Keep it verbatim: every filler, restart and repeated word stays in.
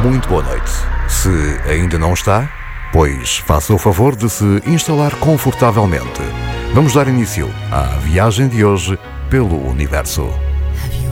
muito boa noite. Se ainda não está, pois faça o favor de se instalar confortavelmente. Vamos dar início à viagem de hoje pelo universo.